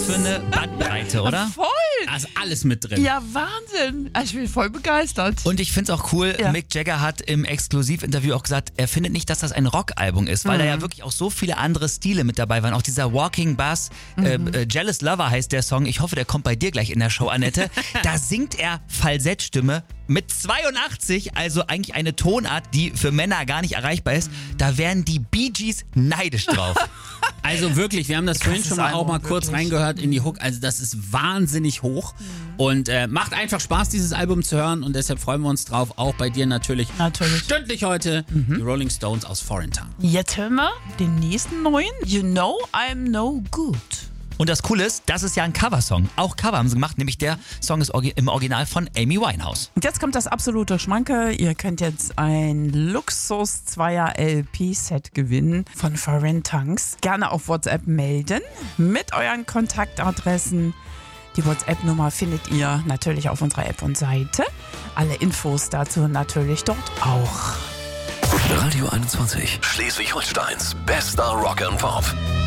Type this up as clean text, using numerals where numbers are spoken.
Was für eine Bandbreite, oder? Voll! Da ist alles mit drin. Ja, Wahnsinn. Ich bin voll begeistert. Und ich finde es auch cool, Mick Jagger hat im Exklusivinterview auch gesagt, er findet nicht, dass das ein Rockalbum ist, weil da ja wirklich auch so viele andere Stile mit dabei waren. Auch dieser Walking Bass, Jealous Lover heißt der Song. Ich hoffe, der kommt bei dir gleich in der Show, Annette. Da singt er Falsettstimme mit 82, also eigentlich eine Tonart, die für Männer gar nicht erreichbar ist. Da wären die Bee Gees neidisch drauf. Also wirklich, wir haben das vorhin schon mal auch mal kurz reingehört in die Hook. Also das ist wahnsinnig hoch und macht einfach Spaß, dieses Album zu hören und deshalb freuen wir uns drauf. Auch bei dir natürlich. Stündlich heute die Rolling Stones aus Foreign Town. Jetzt hören wir den nächsten neuen. You Know I'm No Good. Und das Coole ist, das ist ja ein Coversong. Auch Cover haben sie gemacht, nämlich der Song ist im Original von Amy Winehouse. Und jetzt kommt das absolute Schmanke. Ihr könnt jetzt ein Luxus-2er-LP-Set gewinnen von Foreign Tongues. Gerne auf WhatsApp melden mit euren Kontaktadressen. Die WhatsApp-Nummer findet ihr natürlich auf unserer App und Seite. Alle Infos dazu natürlich dort auch. Radio 21, Schleswig-Holsteins bester Rock and Pop.